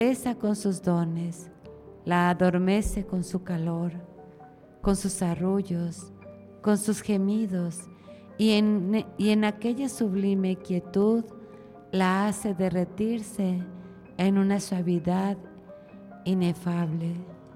Esa con sus dones, la adormece con su calor, con sus arrullos, con sus gemidos, y en aquella sublime quietud la hace derretirse en una suavidad inefable.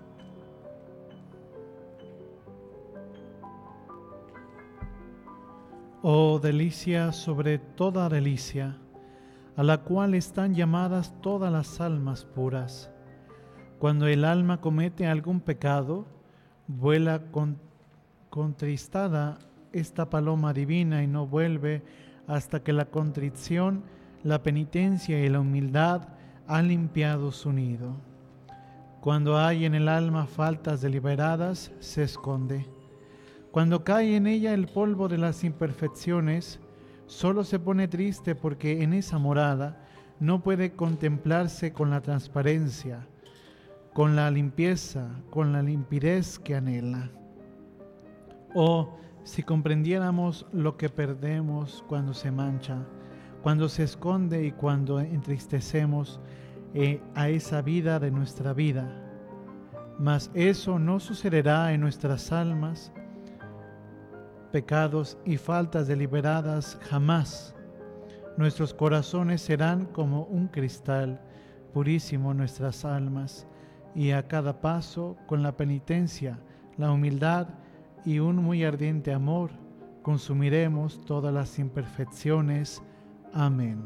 Oh delicia sobre toda delicia, a la cual están llamadas todas las almas puras. Cuando el alma comete algún pecado, vuela contristada esta paloma divina y no vuelve hasta que la contrición, la penitencia y la humildad han limpiado su nido. Cuando hay en el alma faltas deliberadas, se esconde. Cuando cae en ella el polvo de las imperfecciones, solo se pone triste porque en esa morada no puede contemplarse con la transparencia, con la limpieza, con la limpidez que anhela. Oh, si comprendiéramos lo que perdemos cuando se mancha, cuando se esconde y cuando entristecemos a esa vida de nuestra vida. Mas eso no sucederá en nuestras almas, pecados y faltas deliberadas jamás. Nuestros corazones serán como un cristal purísimo nuestras almas, y a cada paso, con la penitencia, la humildad y un muy ardiente amor, consumiremos todas las imperfecciones. Amén.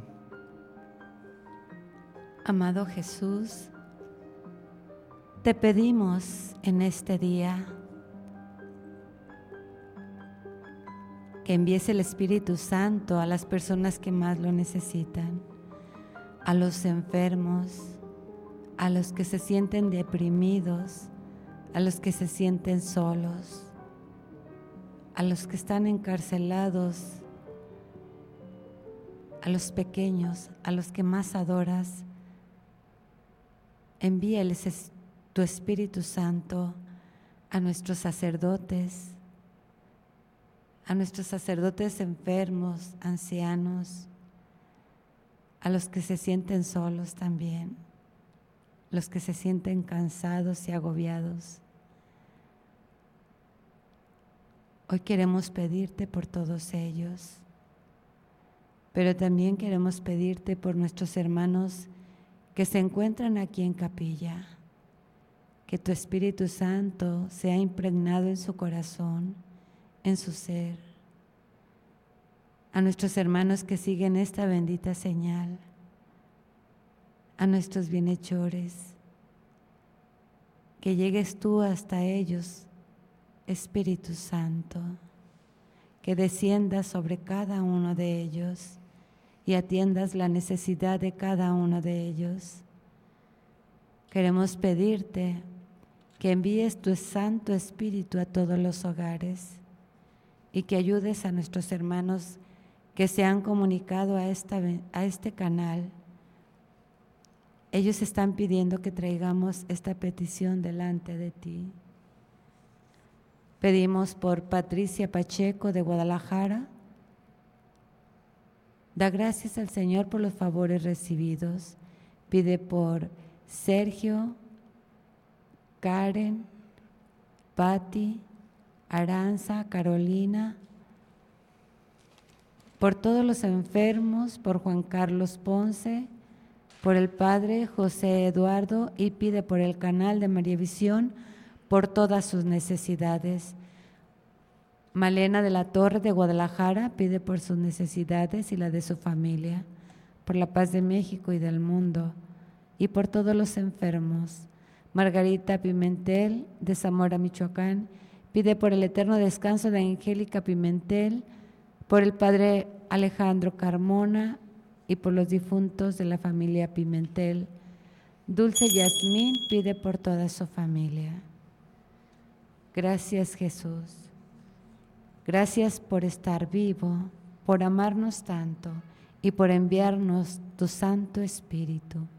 Amado Jesús, te pedimos en este día que envíes el Espíritu Santo a las personas que más lo necesitan, a los enfermos, a los que se sienten deprimidos, a los que se sienten solos, a los que están encarcelados, a los pequeños, a los que más adoras. Envíales tu Espíritu Santo a nuestros sacerdotes enfermos, ancianos, a los que se sienten solos también, los que se sienten cansados y agobiados. Hoy queremos pedirte por todos ellos, pero también queremos pedirte por nuestros hermanos que se encuentran aquí en capilla, que tu Espíritu Santo sea impregnado en su corazón, en su ser. A nuestros hermanos que siguen esta bendita señal, a nuestros bienhechores, que llegues tú hasta ellos, Espíritu Santo, que desciendas sobre cada uno de ellos y atiendas la necesidad de cada uno de ellos. Queremos pedirte que envíes tu Santo Espíritu a todos los hogares y que ayudes a nuestros hermanos que se han comunicado a este canal. Ellos están pidiendo que traigamos esta petición delante de ti. Pedimos por Patricia Pacheco de Guadalajara. Da gracias al Señor por los favores recibidos. Pide por Sergio, Karen, Patti, Aranza, Carolina, por todos los enfermos, por Juan Carlos Ponce, por el Padre José Eduardo, y pide por el canal de María Visión, por todas sus necesidades. Malena de la Torre de Guadalajara pide por sus necesidades y la de su familia, por la paz de México y del mundo, y por todos los enfermos. Margarita Pimentel de Zamora, Michoacán, pide por el eterno descanso de Angélica Pimentel, por el Padre Alejandro Carmona y por los difuntos de la familia Pimentel. Dulce Yasmín pide por toda su familia. Gracias, Jesús. Gracias por estar vivo, por amarnos tanto y por enviarnos tu Santo Espíritu.